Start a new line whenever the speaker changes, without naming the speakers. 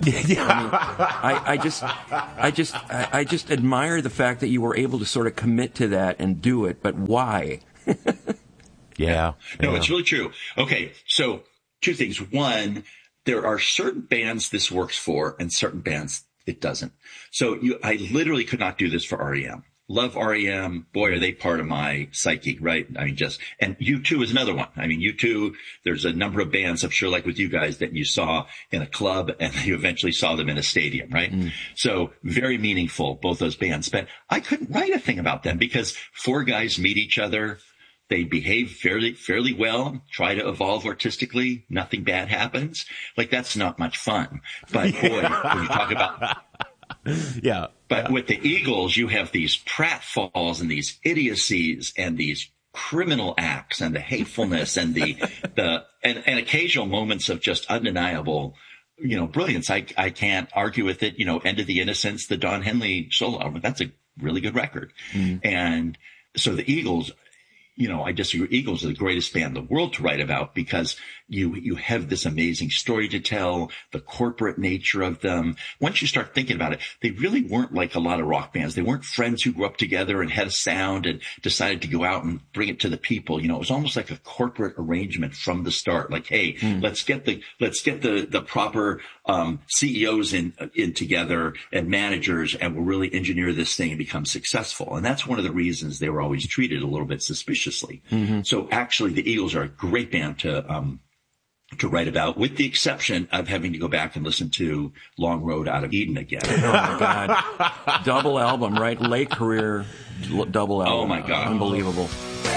I just admire the fact that you were able to sort of commit to that and do it. But why?
Yeah.
No, it's really true. Okay, so two things. One, there are certain bands this works for and certain bands it doesn't. So I literally could not do this for REM. Love REM. Boy, are they part of my psyche, right? I mean, and U2 is another one. I mean, U2, there's a number of bands, I'm sure, like with you guys, that you saw in a club and you eventually saw them in a stadium, right? So very meaningful, both those bands. But I couldn't write a thing about them because four guys meet each other. They behave fairly well, try to evolve artistically. Nothing bad happens. Like, that's not much fun. But boy, when you talk about,
yeah.
But with the Eagles, you have these pratfalls and these idiocies and these criminal acts and the hatefulness and and occasional moments of just undeniable, brilliance. I can't argue with it. End of the Innocence, the Don Henley solo album. That's a really good record. And so the Eagles, I disagree. Eagles are the greatest band in the world to write about because you have this amazing story to tell, the corporate nature of them. Once you start thinking about it, they really weren't like a lot of rock bands. They weren't friends who grew up together and had a sound and decided to go out and bring it to the people. It was almost like a corporate arrangement from the start. Like, hey, let's get the proper CEOs in together and managers, and we'll really engineer this thing and become successful. And that's one of the reasons they were always treated a little bit suspiciously. So actually, the Eagles are a great band to write about, with the exception of having to go back and listen to Long Road Out of Eden again.
Oh my God. Double album, right? Late career double album.
Oh my God.
Unbelievable.